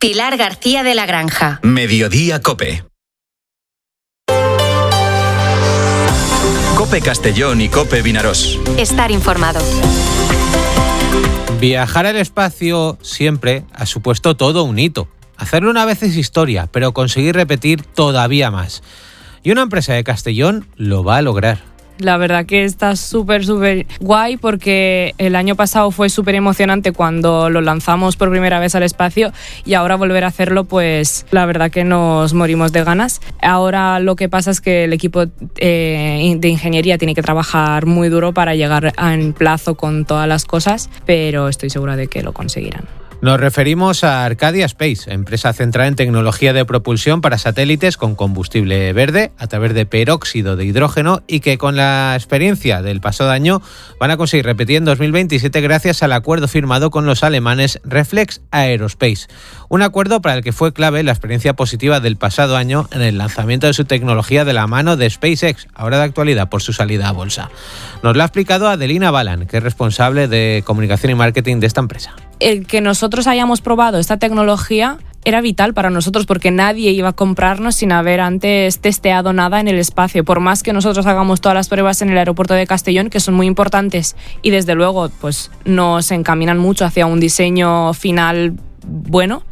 Pilar García de la Granja. Mediodía COPE. COPE Castellón y COPE Vinarós. Estar informado. Viajar al espacio siempre ha supuesto todo un hito. Hacerlo una vez es historia, pero conseguir repetir todavía más. Y una empresa de Castellón lo va a lograr. La verdad que está súper guay porque el año pasado fue súper emocionante cuando lo lanzamos por primera vez al espacio y ahora volver a hacerlo, pues la verdad que nos morimos de ganas. Ahora lo que pasa es que el equipo de ingeniería tiene que trabajar muy duro para llegar en plazo con todas las cosas, pero estoy segura de que lo conseguirán. Nos referimos a Arcadia Space, empresa centrada en tecnología de propulsión para satélites con combustible verde a través de peróxido de hidrógeno y que con la experiencia del pasado año van a conseguir repetir en 2027 gracias al acuerdo firmado con los alemanes Reflex Aerospace. Un acuerdo para el que fue clave la experiencia positiva del pasado año en el lanzamiento de su tecnología de la mano de SpaceX, ahora de actualidad por su salida a bolsa. Nos lo ha explicado Adelina Balan, que es responsable de comunicación y marketing de esta empresa. El que nosotros hayamos probado esta tecnología era vital para nosotros porque nadie iba a comprarnos sin haber antes testeado nada en el espacio. Por más que nosotros hagamos todas las pruebas en el aeropuerto de Castellón, que son muy importantes y desde luego pues nos encaminan mucho hacia un diseño final bueno,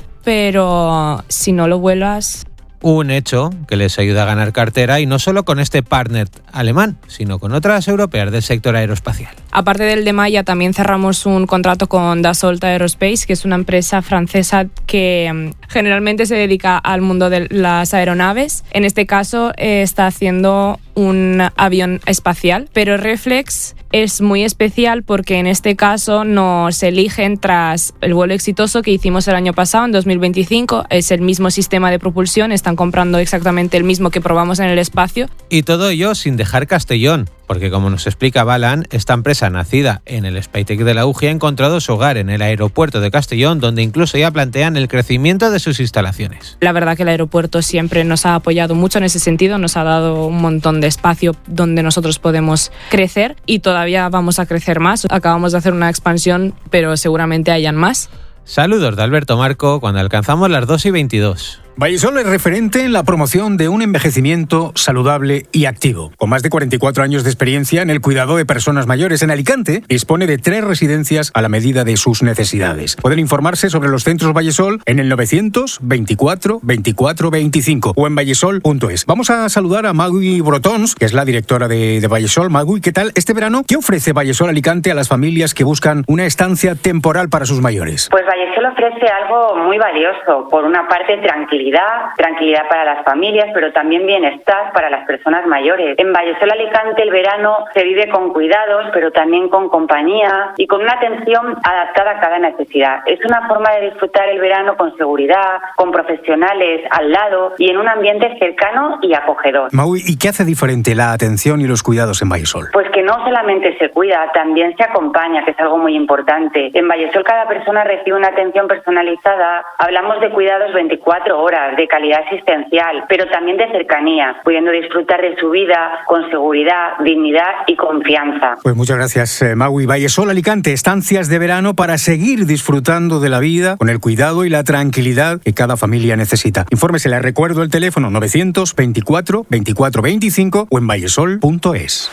pero si no lo vuelas... Un hecho que les ayuda a ganar cartera y no solo con este partner alemán, sino con otras europeas del sector aeroespacial. Aparte del de Maya, también cerramos un contrato con Dassault Aerospace, que es una empresa francesa que generalmente se dedica al mundo de las aeronaves. En este caso está haciendo un avión espacial, pero Reflex es muy especial porque en este caso nos eligen tras el vuelo exitoso que hicimos el año pasado, en 2025. Es el mismo sistema de propulsión, están comprando exactamente el mismo que probamos en el espacio. Y todo ello sin dejar Castellón, porque como nos explica Balan, esta empresa nacida en el SpaceTech de la UGI ha encontrado su hogar en el aeropuerto de Castellón, donde incluso ya plantean el crecimiento de sus instalaciones. La verdad que el aeropuerto siempre nos ha apoyado mucho en ese sentido, nos ha dado un montón de espacio donde nosotros podemos crecer y todavía vamos a crecer más. Acabamos de hacer una expansión, pero seguramente hayan más. Saludos de Alberto Marco cuando alcanzamos las 2:22. Vallesol es referente en la promoción de un envejecimiento saludable y activo. Con más de 44 años de experiencia en el cuidado de personas mayores en Alicante, dispone de 3 residencias a la medida de sus necesidades. Pueden informarse sobre los centros Vallesol en el 924 24 25 o en vallesol.es. Vamos a saludar a Magui Brotons, que es la directora de Vallesol. Magui, ¿qué tal este verano? ¿Qué ofrece Vallesol Alicante a las familias que buscan una estancia temporal para sus mayores? Pues Vallesol ofrece algo muy valioso. Por una parte, tranquilidad para las familias, pero también bienestar para las personas mayores. En Vallesol Alicante el verano se vive con cuidados, pero también con compañía y con una atención adaptada a cada necesidad. Es una forma de disfrutar el verano con seguridad, con profesionales al lado y en un ambiente cercano y acogedor. Maui, ¿y qué hace diferente la atención y los cuidados en Vallesol? Pues que no solamente se cuida, también se acompaña, que es algo muy importante. En Vallesol cada persona recibe una atención personalizada. Hablamos de cuidados 24 horas, de calidad asistencial, pero también de cercanía, pudiendo disfrutar de su vida con seguridad, dignidad y confianza. Pues muchas gracias, Maui. Vallesol Alicante, estancias de verano para seguir disfrutando de la vida con el cuidado y la tranquilidad que cada familia necesita. Infórmese, le recuerdo el teléfono 924 24 25 o en vallesol.es.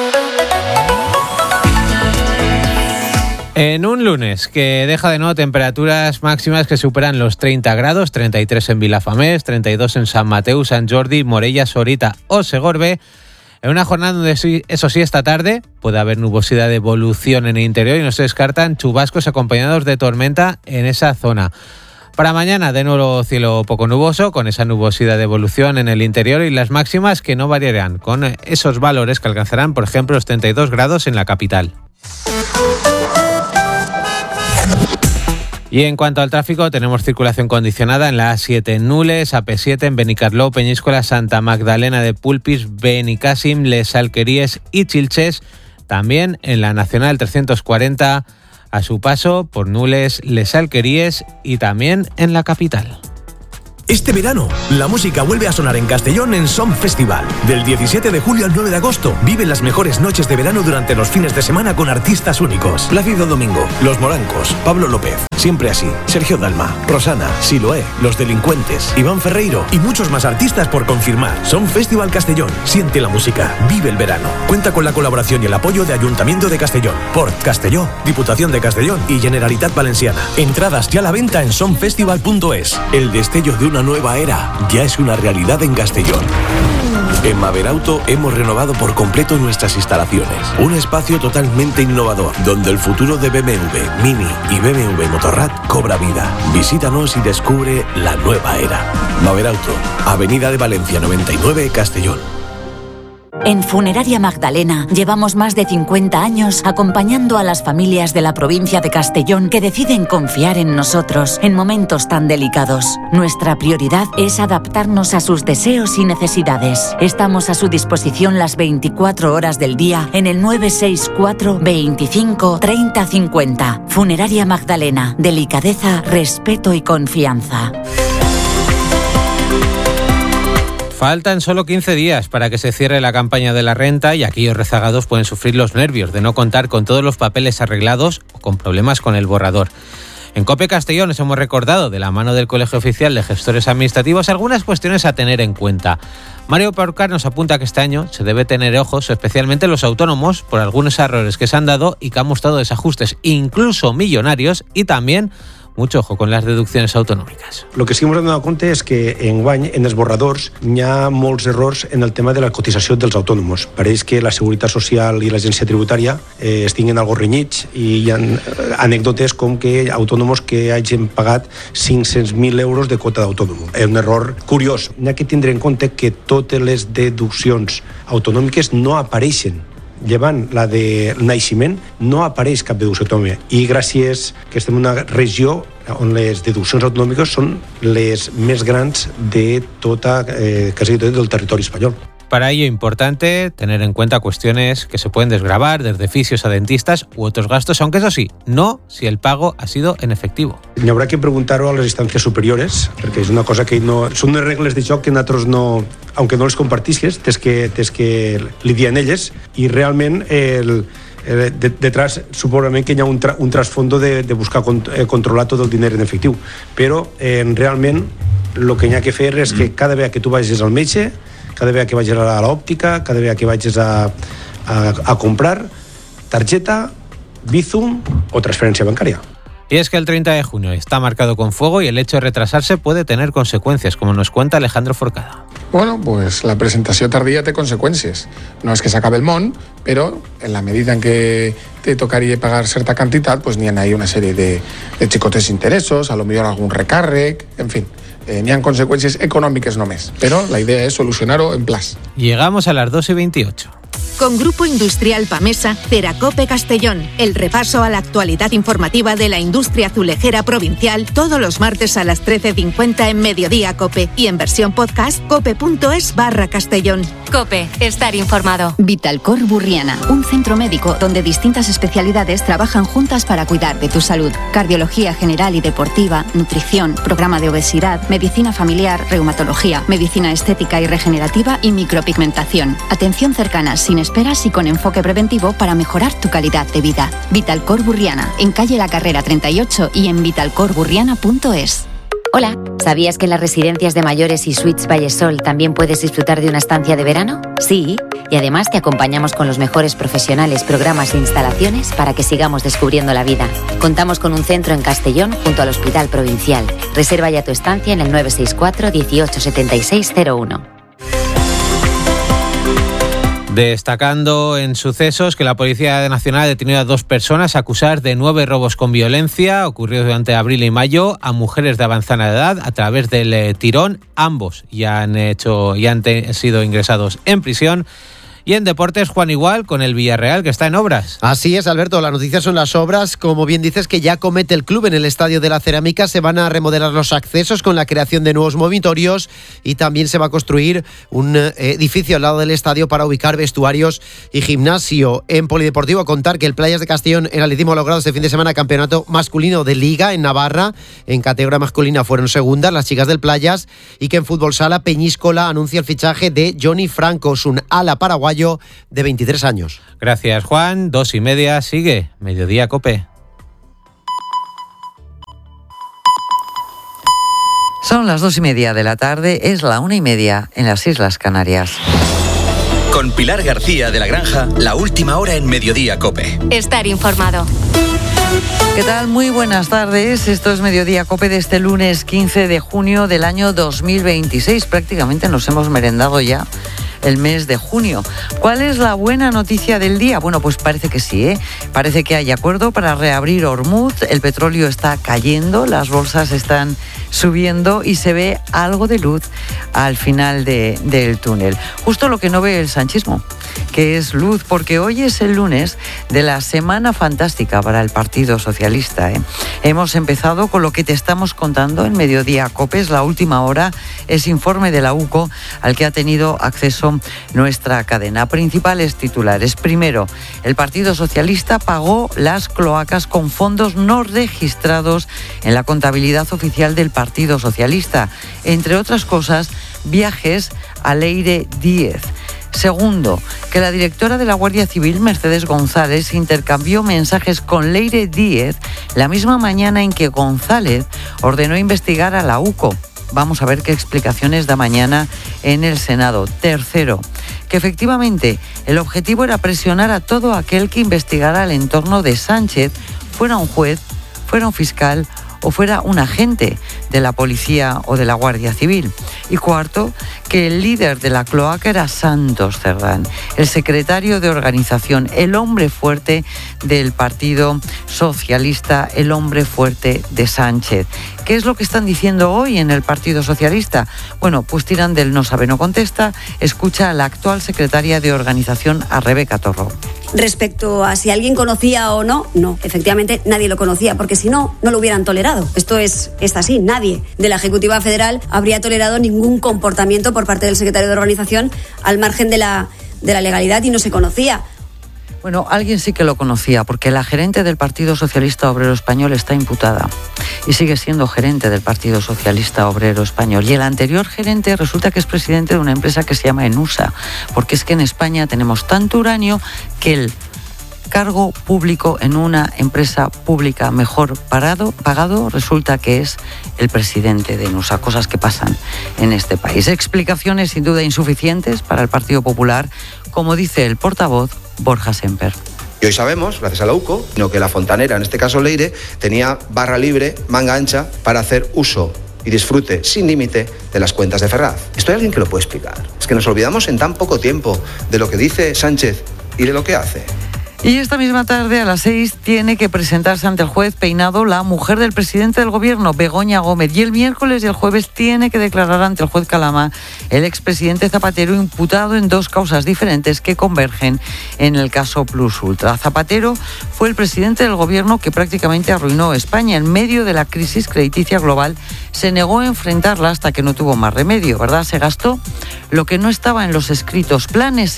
En un lunes que deja de nuevo temperaturas máximas que superan los 30 grados, 33 en Vilafamés, 32 en Sant Mateu, Sant Jordi, Morella, Sorita o Segorbe, en una jornada donde eso sí esta tarde puede haber nubosidad de evolución en el interior y no se descartan chubascos acompañados de tormenta en esa zona. Para mañana de nuevo cielo poco nuboso, con esa nubosidad de evolución en el interior y las máximas que no variarán, con esos valores que alcanzarán, por ejemplo, los 32 grados en la capital. Y en cuanto al tráfico, tenemos circulación condicionada en la A7 en Nules, AP7 en Benicarló, Peñíscola, Santa Magdalena de Pulpis, Benicàssim, Les Alqueries y Xilxes. También en la Nacional 340 a su paso por Nules, Les Alqueries y también en la capital. Este verano, la música vuelve a sonar en Castellón en Som Festival. Del 17 de julio al 9 de agosto, vive las mejores noches de verano durante los fines de semana con artistas únicos. Plácido Domingo, Los Morancos, Pablo López, Siempre Así, Sergio Dalma, Rosana, Siloé, Los Delincuentes, Iván Ferreiro y muchos más artistas por confirmar. Som Festival Castellón. Siente la música. Vive el verano. Cuenta con la colaboración y el apoyo de Ayuntamiento de Castellón, Port Castelló, Diputación de Castellón y Generalitat Valenciana. Entradas ya a la venta en somfestival.es. El destello de una nueva era ya es una realidad en Castellón. En Maverauto hemos renovado por completo nuestras instalaciones. Un espacio totalmente innovador, donde el futuro de BMW, Mini y BMW Motorrad cobra vida. Visítanos y descubre la nueva era. Maverauto, Avenida de Valencia 99, Castellón. En Funeraria Magdalena llevamos más de 50 años acompañando a las familias de la provincia de Castellón que deciden confiar en nosotros en momentos tan delicados. Nuestra prioridad es adaptarnos a sus deseos y necesidades. Estamos a su disposición las 24 horas del día en el 964 25 30 50. Funeraria Magdalena. Delicadeza, respeto y confianza. Faltan solo 15 días para que se cierre la campaña de la renta y aquellos rezagados pueden sufrir los nervios de no contar con todos los papeles arreglados o con problemas con el borrador. En COPE Castellón os hemos recordado, de la mano del Colegio Oficial de Gestores Administrativos, algunas cuestiones a tener en cuenta. Mario Porcar nos apunta que este año se debe tener ojos, especialmente los autónomos, por algunos errores que se han dado y que han mostrado desajustes, incluso millonarios, y también mucho ojo con les deduccions autonòmiques. El que sí que ens hem donat compte és que enguany en els borradors hi ha molts errors en el tema de la cotització dels autònoms. Pareix que la Seguretat Social i l'Agència Tributària estiguen algo renyits i hi ha anècdotes com que autònoms que hagin pagat 500.000 euros de quota d'autònom. És un error curiós. N'hi ha que tindre en compte que totes les deduccions autonòmiques no apareixen. Llevant la de naixement, no apareix cap deducció autonòmica. I gràcies que estem en una regió on les deduccions autonòmiques són les més grans de tota, quasi tot del territori espanyol. Para ello, importante tener en cuenta cuestiones que se pueden desgravar, desde fisios a dentistas u otros gastos, aunque eso sí, no si el pago ha sido en efectivo. Hi haurà que preguntar-ho a les instàncies superiores, perquè és una cosa que no... Són unes regles de joc que nosaltres no... Aunque no les compartisques, tens que lidiar en elles, i realment detrás segurament que hi ha un trasfondo de buscar controlar tot el diner en efectiu. Però realment el que hi ha que fer és que cada vegada que tu vagis al metge, cada vegada que vagis a l'òptica, cada vegada que vagis a comprar, tarjeta, Bizum o transferencia bancaria. Y es que el 30 de junio está marcado con fuego y el hecho de retrasarse puede tener consecuencias, como nos cuenta Alejandro Forcada. Bueno, pues la presentació tardía té conseqüències. No és que s'acabe el món, però en la medida en què te tocaria pagar certa quantitat, pues n'hi ha ahí una sèrie de xicotes interessos, a lo millor algun recàrrec, en fin. N'hi ha conseqüències econòmiques només, però la idea és solucionar-ho en plaç. Llegamos a las 2:28. Con Grupo Industrial Pamesa, Ceracope Castellón, el repaso a la actualidad informativa de la industria azulejera provincial todos los martes a las 13:50 en Mediodía Cope y en versión podcast cope.es/Castellón. COPE, estar informado. Vitalcor Burriana, un centro médico donde distintas especialidades trabajan juntas para cuidar de tu salud. Cardiología general y deportiva, nutrición, programa de obesidad, medicina familiar, reumatología, medicina estética y regenerativa y micropigmentación. Atención cercana, sin esperas y con enfoque preventivo para mejorar tu calidad de vida. Vitalcor Burriana, en calle La Carrera 38 y en vitalcorburriana.es. Hola, ¿sabías que en las residencias de mayores y Suites Vallesol también puedes disfrutar de una estancia de verano? Sí, y además te acompañamos con los mejores profesionales, programas e instalaciones para que sigamos descubriendo la vida. Contamos con un centro en Castellón junto al Hospital Provincial. Reserva ya tu estancia en el 964 18 76 01. Destacando en sucesos que la Policía Nacional ha detenido a 2 personas acusadas de 9 robos con violencia ocurridos durante abril y mayo a mujeres de avanzada edad a través del tirón. Ambos ya han sido ingresados en prisión Y en deportes, Juan Igual, con el Villarreal, que está en obras. Así es, Alberto, la noticia son las obras, como bien dices, que ya comete el club en el Estadio de la Cerámica. Se van a remodelar los accesos con la creación de nuevos movitorios y también se va a construir un edificio al lado del estadio para ubicar vestuarios y gimnasio. En polideportivo, contar que el Playas de Castellón en atletismo ha logrado este fin de semana campeonato masculino de Liga en Navarra. En categoría masculina fueron segundas las chicas del Playas, y que en fútbol sala Peñíscola anuncia el fichaje de Johnny Francos, un ala paraguayo de 23 años. Gracias, Juan. 2:30 sigue Mediodía Cope. Son las 2:30 de la tarde, es la 1:30 en las Islas Canarias. Con Pilar García de la Granja, la última hora en Mediodía Cope. Estar informado. ¿Qué tal? Muy buenas tardes. Esto es Mediodía Cope de este lunes 15 de junio del año 2026. Prácticamente nos hemos merendado ya el mes de junio. ¿Cuál es la buena noticia del día? Bueno, pues parece que sí, ¿eh? Parece que hay acuerdo para reabrir Hormuz. El petróleo está cayendo, las bolsas están subiendo y se ve algo de luz al final del túnel. Justo lo que no ve el sanchismo, que es luz, porque hoy es el lunes de la Semana Fantástica para el Partido Socialista, ¿eh? Hemos empezado con lo que te estamos contando en Mediodía Cope, es la última hora, es informe de la UCO al que ha tenido acceso nuestra cadena. Principales titulares. Primero, el Partido Socialista pagó las cloacas con fondos no registrados en la contabilidad oficial del Partido Socialista. Entre otras cosas, viajes a Leire Díez. Segundo, que la directora de la Guardia Civil, Mercedes González, intercambió mensajes con Leire Díez la misma mañana en que González ordenó investigar a la UCO. Vamos a ver qué explicaciones da mañana en el Senado. Tercero, que efectivamente el objetivo era presionar a todo aquel que investigara el entorno de Sánchez, fuera un juez, fuera un fiscal o fuera un agente de la policía o de la Guardia Civil. Y cuarto, que el líder de la cloaca era Santos Cerdán, el secretario de organización, el hombre fuerte del Partido Socialista, el hombre fuerte de Sánchez. ¿Qué es lo que están diciendo hoy en el Partido Socialista? Bueno, pues tiran del no sabe, no contesta. Escucha a la actual secretaria de organización, a Rebeca Torró. Respecto a si alguien conocía o no, no, efectivamente nadie lo conocía, porque si no, no lo hubieran tolerado. Esto es así, nadie de la Ejecutiva Federal habría tolerado ningún comportamiento por parte del secretario de organización al margen de la legalidad y no se conocía. Bueno, alguien sí que lo conocía, porque la gerente del Partido Socialista Obrero Español está imputada y sigue siendo gerente del Partido Socialista Obrero Español. Y el anterior gerente resulta que es presidente de una empresa que se llama Enusa, porque es que en España tenemos tanto uranio que el cargo público en una empresa pública mejor pagado resulta que es el presidente de Enusa. Cosas que pasan en este país. Explicaciones sin duda insuficientes para el Partido Popular, como dice el portavoz Borja Semper. Y hoy sabemos, gracias a la UCO, que la fontanera, en este caso Leire, tenía barra libre, manga ancha, para hacer uso y disfrute sin límite de las cuentas de Ferraz. ¿Esto hay alguien que lo puede explicar? Es que nos olvidamos en tan poco tiempo de lo que dice Sánchez y de lo que hace. Y esta misma tarde, a las 6, tiene que presentarse ante el juez Peinado la mujer del presidente del gobierno, Begoña Gómez. Y el miércoles y el jueves tiene que declarar ante el juez Calama el expresidente Zapatero, imputado en dos causas diferentes que convergen en el caso Plus Ultra. Zapatero fue el presidente del gobierno que prácticamente arruinó España. En medio de la crisis crediticia global, se negó a enfrentarla hasta que no tuvo más remedio, ¿verdad? Se gastó lo que no estaba en los escritos, planes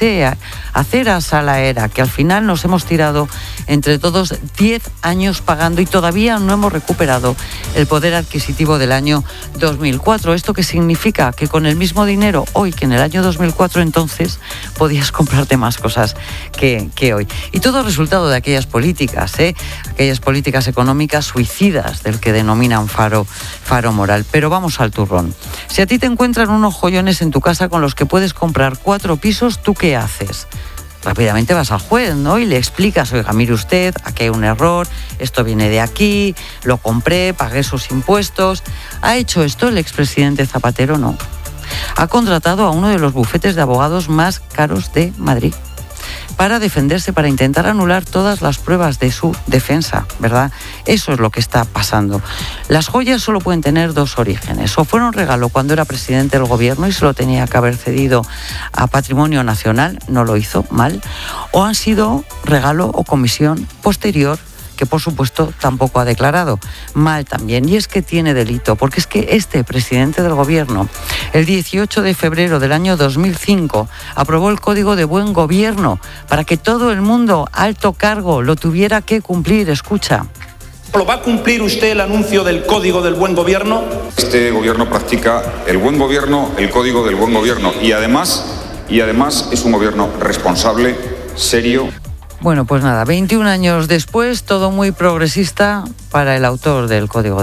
aceras a la era, que al final nos hemos tirado entre todos 10 años pagando y todavía no hemos recuperado el poder adquisitivo del año 2004. ¿Esto qué significa? Que con el mismo dinero hoy que en el año 2004 entonces podías comprarte más cosas que hoy. Y todo resultado de aquellas políticas, aquellas políticas económicas suicidas del que denominan faro moral. Pero vamos al turrón. Si a ti te encuentran unos joyones en tu casa con los que puedes comprar 4 pisos, ¿tú qué haces? Rápidamente vas al juez, ¿no? Y le explicas, oiga, mire usted, aquí hay un error, esto viene de aquí, lo compré, pagué sus impuestos. ¿Ha hecho esto el expresidente Zapatero? No. Ha contratado a uno de los bufetes de abogados más caros de Madrid. para defenderse, para intentar anular todas las pruebas de su defensa, ¿verdad? Eso es lo que está pasando. Las joyas solo pueden tener dos orígenes. O fueron regalo cuando era presidente del gobierno y se lo tenía que haber cedido a Patrimonio Nacional, no lo hizo, mal, o han sido regalo o comisión posterior, que por supuesto tampoco ha declarado, mal también. Y es que tiene delito, porque es que este presidente del gobierno, el 18 de febrero del año 2005, aprobó el Código de Buen Gobierno para que todo el mundo, alto cargo, lo tuviera que cumplir. Escucha. ¿Lo va a cumplir usted el anuncio del Código del Buen Gobierno? Este gobierno practica el buen gobierno, el Código del Buen Gobierno, y además es un gobierno responsable, serio. Bueno, pues nada, 21 años después, todo muy progresista para el autor del Código